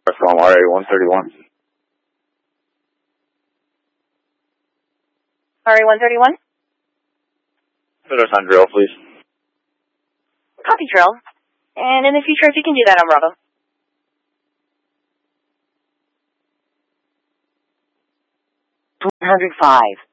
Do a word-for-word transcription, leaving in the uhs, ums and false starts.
from R A one thirty-one. R A one thirty-one? Put us on drill, please. Copy drill. And in the future, if you can do that on Bravo. two hundred five.